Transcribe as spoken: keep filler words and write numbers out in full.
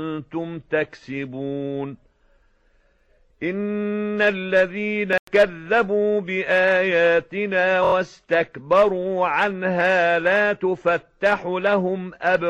كنتم تكسبون إن الذين كذبوا بآياتنا واستكبروا عنها لا تفتح لهم أبواب